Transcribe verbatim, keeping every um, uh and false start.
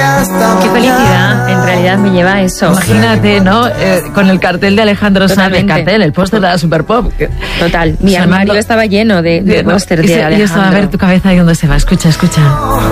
Qué felicidad, en realidad me lleva a eso. Imagínate, ¿no? Eh, con el cartel de Alejandro Sanz, el cartel, el póster de la Super Pop. Total, mi armario estaba lleno de, de póster de, de Alejandro. Y yo estaba a ver tu cabeza ahí donde se va. Escucha, escucha.